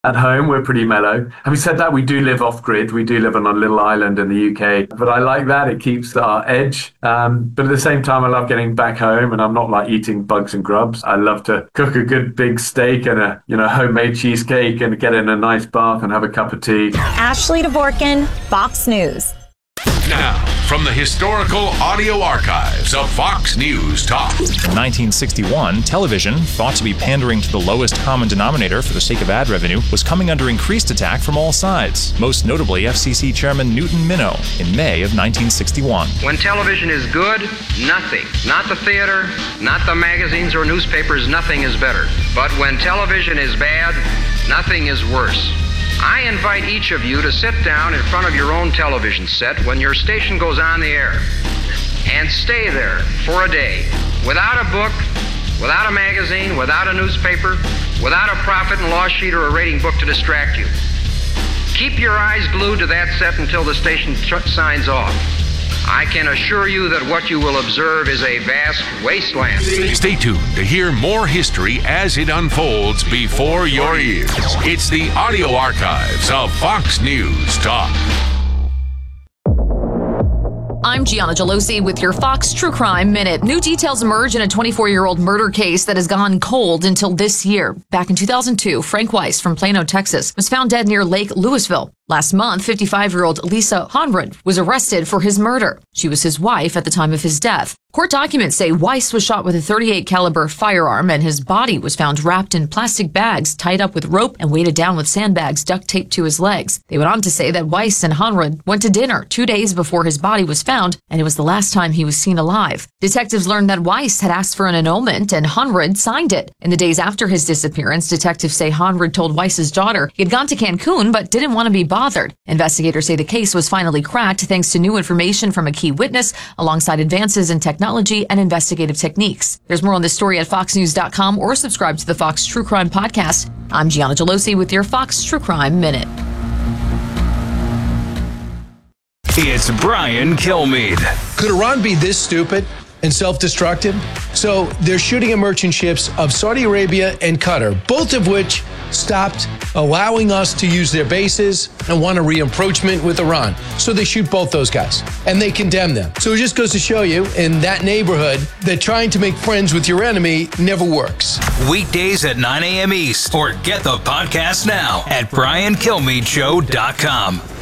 At home, we're pretty mellow. Having said that, we do live off grid. We do live on a little island in the UK, but I like that. It keeps our edge. But at the same time, I love getting back home, and I'm not like eating bugs and grubs. I love to cook a good big steak and a homemade cheesecake and get in a nice bath and have a cup of tea. Ashley Dvorkin, Fox News. Now, from the historical audio archives of Fox News Talk. In 1961, television, thought to be pandering to the lowest common denominator for the sake of ad revenue, was coming under increased attack from all sides, most notably FCC Chairman Newton Minow in May of 1961. When television is good, nothing, not the theater, not the magazines or newspapers, nothing is better. But when television is bad, nothing is worse. I invite each of you to sit down in front of your own television set when your station goes on the air and stay there for a day without a book, without a magazine, without a newspaper, without a profit and loss sheet or a rating book to distract you. Keep your eyes glued to that set until the station signs off. I can assure you that what you will observe is a vast wasteland. Stay tuned to hear more history as it unfolds before your ears. It's the audio archives of Fox News Talk. I'm Gianna Gelosi with your Fox True Crime Minute. New details emerge in a 24-year-old murder case that has gone cold until this year. Back in 2002, Frank Weiss from Plano, Texas, was found dead near Lake Louisville. Last month, 55-year-old Lisa Honrud was arrested for his murder. She was his wife at the time of his death. Court documents say Weiss was shot with a .38 caliber firearm and his body was found wrapped in plastic bags, tied up with rope and weighted down with sandbags duct taped to his legs. They went on to say that Weiss and Honrud went to dinner 2 days before his body was found, and it was the last time he was seen alive. Detectives learned that Weiss had asked for an annulment and Honrud signed it. In the days after his disappearance, detectives say Honrud told Weiss's daughter he had gone to Cancun but didn't want to be bothered. Investigators say the case was finally cracked thanks to new information from a key witness alongside advances in technology and investigative techniques. There's more on this story at foxnews.com or subscribe to the Fox True Crime Podcast. I'm Gianna Gelosi with your Fox True Crime Minute. It's Brian Kilmeade. Could Iran be this stupid and self-destructive? So they're shooting at merchant ships of Saudi Arabia and Qatar, both of which stopped allowing us to use their bases and want a re-approachment with Iran. So they shoot both those guys and they condemn them. So it just goes to show you in that neighborhood that trying to make friends with your enemy never works. Weekdays at 9 a.m. East, or get the podcast now at BrianKilmeadeShow.com.